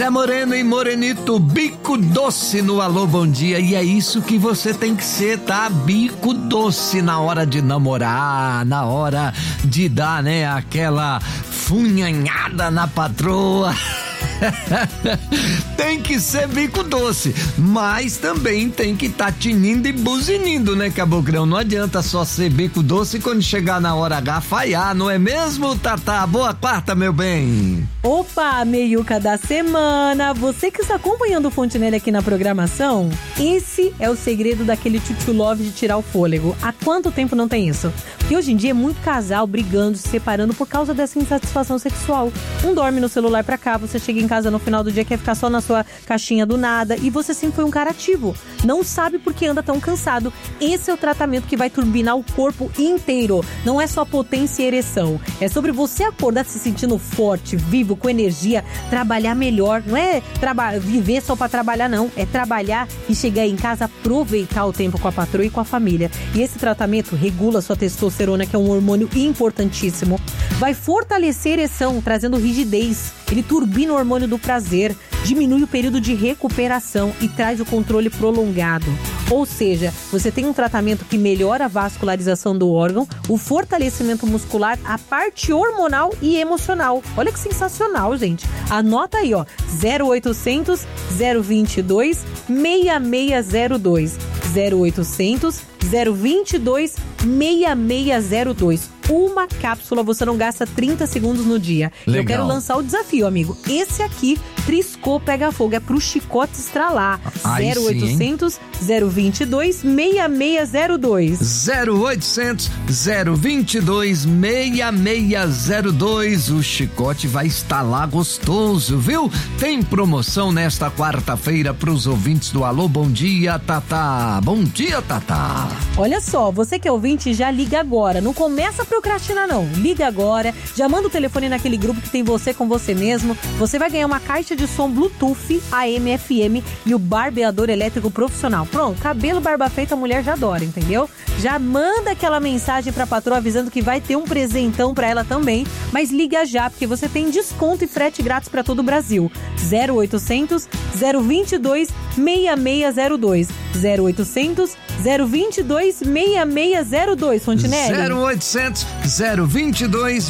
É Moreno e Morenito, bico doce no Alô Bom Dia, e é isso que você tem que ser, tá? Bico doce na hora de namorar, na hora de dar, né, aquela funhanhada na patroa. Tem que ser bico doce, mas também tem que estar tinindo e buzinindo, né, Caboclão? Não adianta só ser bico doce quando chegar na hora H falhar, não é mesmo, Tatá? Boa quarta, meu bem. Opa, meiuca da semana, você que está acompanhando o Fontenelle aqui na programação, esse é o segredo daquele tchutchu love de tirar o fôlego. Há quanto tempo não tem isso? Porque hoje em dia é muito casal brigando, se separando por causa dessa insatisfação sexual. Um dorme no celular pra cá, você chega em casa no final do dia, quer ficar só na sua caixinha do nada, e você sempre foi um cara ativo. Não sabe por que anda tão cansado. Esse é o tratamento que vai turbinar o corpo inteiro. Não é só potência e ereção. É sobre você acordar se sentindo forte, vivo, com energia, trabalhar melhor. Não é viver só pra trabalhar, não. É trabalhar e chegar em casa, aproveitar o tempo com a patroa e com a família. E esse tratamento regula sua testosterona, que é um hormônio importantíssimo. Vai fortalecer a ereção, trazendo rigidez. Ele turbina o hormônio do prazer, diminui o período de recuperação e traz o controle prolongado. Ou seja, você tem um tratamento que melhora a vascularização do órgão, o fortalecimento muscular, a parte hormonal e emocional. Olha que sensacional, gente. Anota aí, ó, 0800 022 6602. 0800 022 6602. Uma cápsula, você não gasta 30 segundos no dia. Legal. Eu quero lançar o desafio, amigo. Esse aqui, triscou, pega fogo. É pro chicote estralar. 0800 022 6602. 0800 022 6602. O chicote vai estalar gostoso, viu? Tem promoção nesta quarta-feira pros ouvintes do Alô Bom Dia, Tatá. Bom dia, Tatá. Olha só, você que é ouvinte, já liga agora. Não começa a procrastinar, não. Liga agora, já manda o telefone naquele grupo que tem você com você mesmo. Você vai ganhar uma caixa de som Bluetooth, AM, FM e o barbeador elétrico profissional. Pronto, cabelo, barba feita, a mulher já adora, entendeu? Já manda aquela mensagem pra patroa avisando que vai ter um presentão pra ela também. Mas liga já, porque você tem desconto e frete grátis pra todo o Brasil. 0800 022 6602. 0800 022 6602, Fontenelle. 0800 022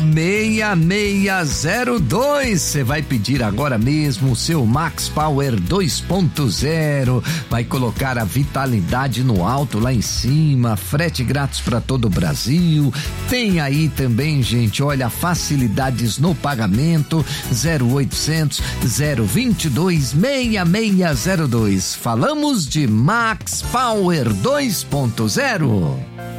6602. Você vai pedir agora mesmo o seu Max Power 2.0. Vai colocar a vitalidade no alto lá em cima, frete grátis para todo o Brasil. Tem aí também, gente, olha, facilidades no pagamento. 0800 022 6602. Falamos de Max Power 2.0.